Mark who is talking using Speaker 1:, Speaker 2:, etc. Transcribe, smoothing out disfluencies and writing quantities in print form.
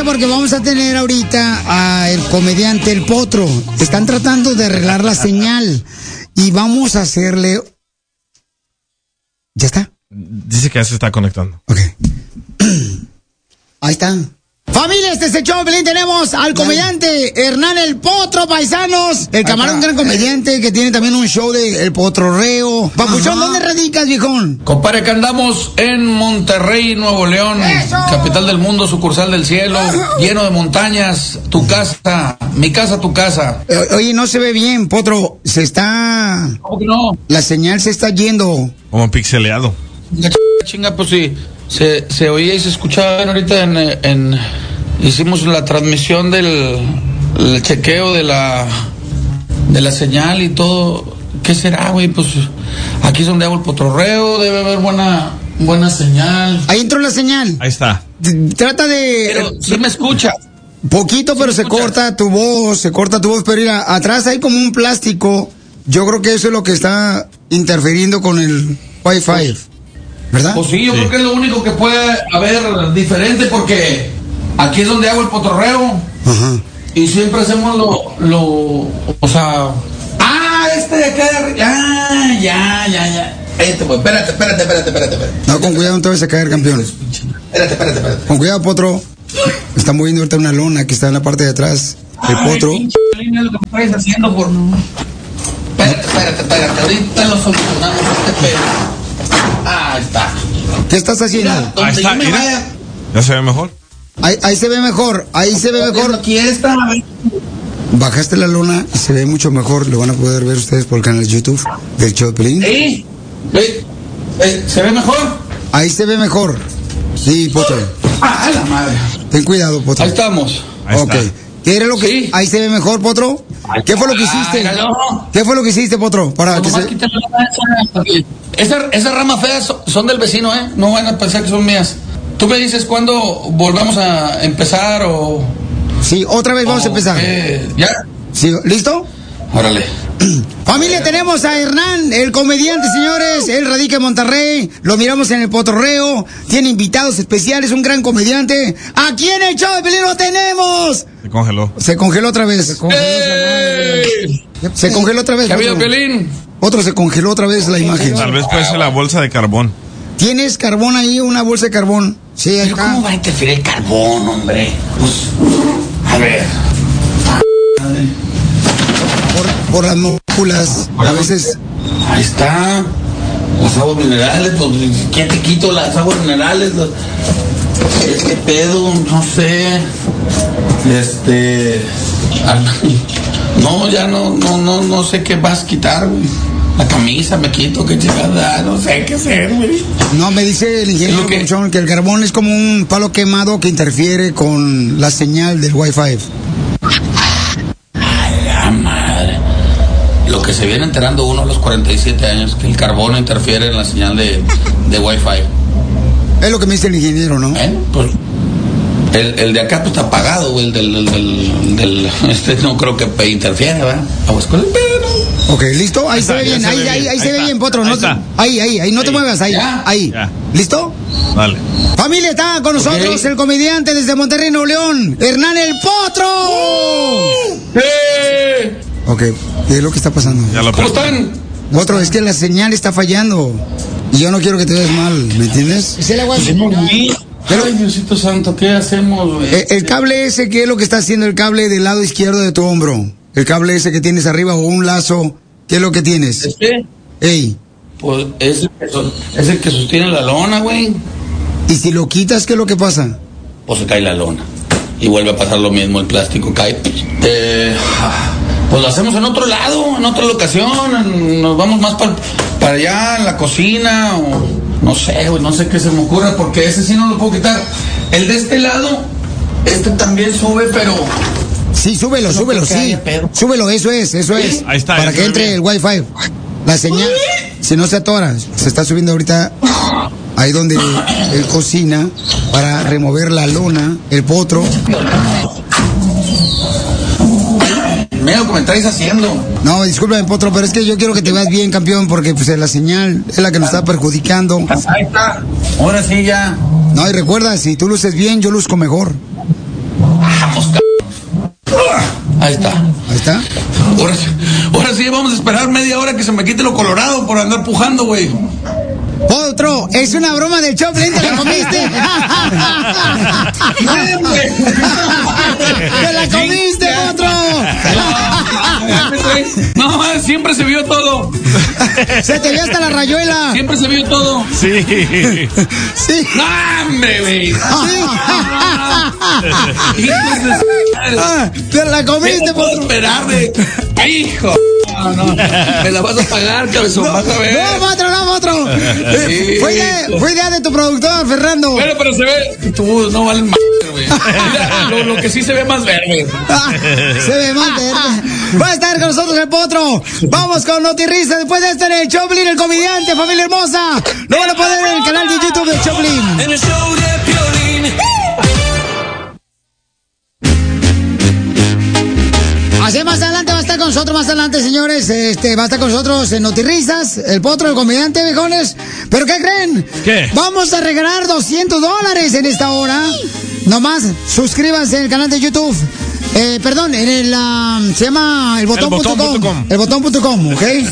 Speaker 1: prepárense porque vamos a tener ahorita al comediante El Potro. Están tratando de arreglar la señal y vamos a hacerle... ¿Ya está?
Speaker 2: Dice que ya se está conectando.
Speaker 1: Ok. Ahí está. Familia, este es el show, Pelín. Tenemos al comediante Hernán El Potro, paisanos. El camarón, un gran comediante que tiene también un show de El Potrorreo. Papuchón, ¿dónde radicas, viejón?
Speaker 3: Compadre, que andamos en Monterrey, Nuevo León, capital del mundo, sucursal del cielo, lleno de montañas. Tu casa, mi casa, tu casa.
Speaker 1: Oye, no se ve bien, Potro. Se está...
Speaker 3: ¿Cómo que no?
Speaker 1: La señal se está yendo.
Speaker 2: Como pixeleado.
Speaker 3: La chinga, pues sí. Se oía y se escuchaba bien ahorita hicimos la transmisión del chequeo de la señal y todo. ¿Qué será, güey? Pues aquí es donde hago el potrorreo, debe haber buena señal.
Speaker 1: Ahí entró la señal.
Speaker 2: Ahí está.
Speaker 1: Trata de...
Speaker 3: Pero sí me escucha.
Speaker 1: Poquito, pero se corta tu voz, pero mira, atrás hay como un plástico. Yo creo que eso es lo que está interfiriendo con el Wi-Fi, ¿verdad?
Speaker 3: Pues sí, yo creo que es lo único que puede haber diferente, porque aquí es donde hago el potrorreo.
Speaker 1: Ajá.
Speaker 3: Y siempre hacemos o sea... de acá. Ya. Pues, espérate.
Speaker 1: No, con cuidado, no te vas a caer, campeón.
Speaker 3: Espérate.
Speaker 1: Con cuidado, Potro. Está moviendo ahorita una lona que está en la parte de atrás. El Potro.
Speaker 3: Pinche Pelín, es lo que me estás haciendo por... Espérate. Ahorita lo solucionamos este pedo. Ahí está.
Speaker 1: ¿Qué estás haciendo?
Speaker 3: Mira,
Speaker 2: Ahí está,
Speaker 3: yo me
Speaker 2: mira.
Speaker 3: vaya.
Speaker 2: ¿Ya se ve mejor?
Speaker 1: Ahí se ve mejor.
Speaker 3: Aquí está.
Speaker 1: Bajaste la lona y se ve mucho mejor. Lo van a poder ver ustedes por el canal de YouTube del show de Pelín.
Speaker 3: ¿Se ve mejor?
Speaker 1: Ahí se ve mejor. Sí, Potro.
Speaker 3: La madre.
Speaker 1: Ten cuidado, Potro.
Speaker 3: Ahí estamos.
Speaker 2: Ahí está.
Speaker 1: ¿Qué era lo que...
Speaker 3: Sí.
Speaker 1: Ahí se ve mejor, Potro? ¿Qué fue lo que hiciste?
Speaker 3: Míralo.
Speaker 1: ¿Qué fue lo que hiciste, Potro? Para que
Speaker 3: Nomás
Speaker 1: se...
Speaker 3: quítale esas ramas feas son del vecino, ¿eh? No van a pensar que son mías. Tú me dices cuándo volvamos a empezar o...
Speaker 1: Sí, otra vez vamos a empezar.
Speaker 3: ¿Ya?
Speaker 1: Sí, ¿listo?
Speaker 3: Órale.
Speaker 1: Familia, tenemos a Hernán, el comediante, señores. Él radica en Monterrey. Lo miramos en el Potrorreo. Tiene invitados especiales, un gran comediante. Aquí en el show de Pelín lo tenemos.
Speaker 2: Se congeló.
Speaker 1: Se congeló otra vez. Se congeló otra vez.
Speaker 3: ¿Qué ha habido,
Speaker 1: Potro.
Speaker 3: Pelín?
Speaker 1: Otro se congeló otra vez la imagen.
Speaker 2: Tal vez puede ser la bolsa de carbón.
Speaker 1: ¿Tienes carbón ahí? ¿Una bolsa de carbón? Sí,
Speaker 3: ¿Pero
Speaker 1: acá.
Speaker 3: cómo va a interferir el carbón, hombre? Pues, a ver.
Speaker 1: Por las moléculas. A veces.
Speaker 3: Ahí está. Las aguas minerales, pues, ¿quién te quito las aguas minerales? ¿Qué pedo? No sé. No, ya no sé qué vas a quitar, güey. La camisa me quito, qué chingada, no sé qué hacer, güey.
Speaker 1: No, me dice el ingeniero Papuchón que el carbón es como un palo quemado que interfiere con la señal del Wi-Fi.
Speaker 3: Ay, la madre. Lo que se viene enterando uno a los 47 años, que el carbono interfiere en la señal de Wi-Fi.
Speaker 1: Es lo que me dice el ingeniero, ¿no?
Speaker 3: Pues el de acá pues está apagado, güey. El del no creo que interfiere, ¿verdad? Aguas con el pedo.
Speaker 1: Ok, ¿listo? Ahí se ve bien, ahí se ve bien, Potro. Ahí, no te muevas, ahí.
Speaker 2: Ya.
Speaker 1: ¿Listo?
Speaker 2: Dale.
Speaker 1: Familia, está con nosotros el comediante desde Monterrey, Nuevo León, Hernán El Potro. Ok, ¿qué es lo que está pasando?
Speaker 3: ¿Cómo están?
Speaker 1: Potro, es que la señal está fallando y yo no quiero que te veas mal, ¿me entiendes?
Speaker 3: Es el agua. Ay, Diosito Santo, ¿qué hacemos, güey?
Speaker 1: El cable ese, ¿qué es lo que está haciendo el cable del lado izquierdo de tu hombro? El cable ese que tienes arriba o un lazo, ¿qué es lo que tienes? Ey.
Speaker 3: Pues es el que sostiene la lona, güey.
Speaker 1: ¿Y si lo quitas, qué es lo que pasa?
Speaker 3: Pues se cae la lona. Y vuelve a pasar lo mismo, el plástico cae. Pues lo hacemos en otro lado, en otra locación. Nos vamos más para allá, en la cocina, o no sé, güey, no sé qué se me ocurre, porque ese sí no lo puedo quitar. El de este lado, también sube, pero...
Speaker 1: Sí, súbelo, sí. Súbelo, eso es.
Speaker 2: Ahí está.
Speaker 1: Para que entre el Wi-Fi. La señal, si no se atora, se está subiendo ahorita ahí donde él cocina para remover la lona, el potro.
Speaker 3: Mira lo que me estáis haciendo.
Speaker 1: No, discúlpame, Potro, pero es que yo quiero que te veas bien, campeón, porque pues la señal es la que nos está perjudicando.
Speaker 3: Ahí está. Ahora sí ya.
Speaker 1: No, y recuerda, si tú luces bien, yo luzco mejor.
Speaker 3: Ahí está.
Speaker 1: Ahí está.
Speaker 3: Ahora sí, vamos a esperar media hora que se me quite lo colorado por andar pujando, güey.
Speaker 1: Otro, es una broma del Choplin, ¿te la comiste? ¡Te la comiste, otro!
Speaker 3: No, siempre se vio todo.
Speaker 1: Se te vio hasta la rayuela.
Speaker 3: Siempre se vio todo.
Speaker 2: Sí.
Speaker 1: Sí.
Speaker 3: ¡No, hombre, güey!
Speaker 1: ¡Te la comiste,
Speaker 3: no puedo
Speaker 1: otro!
Speaker 3: esperar de... ¡Hijo! No, me la vas a pagar, cabezón, vas a ver.
Speaker 1: No, otro.
Speaker 3: Sí.
Speaker 1: Fue idea de tu productor, Fernando.
Speaker 3: Bueno, pero se ve... Tú no valen más, güey. Mira, lo que sí se ve más verde.
Speaker 1: Se ve mal verde. Va a estar con nosotros el Potro. Vamos con Notirrisa. Después de estar en el Choplin, el comediante, familia hermosa. Lo van a poner en el canal de YouTube de Choplin.
Speaker 4: En el show de Piolín.
Speaker 1: Así más adelante va a estar con nosotros, más adelante, señores, va a estar con nosotros en Notirrisas, el Potro, el comediante, viejones. ¿Pero qué creen?
Speaker 2: ¿Qué?
Speaker 1: Vamos a regalar $200 en esta hora. Nomás, suscríbanse en el canal de YouTube. Perdón, en el, se llama elbotón.com.
Speaker 2: elbotón.com.
Speaker 1: Elbotón.com, ¿ok?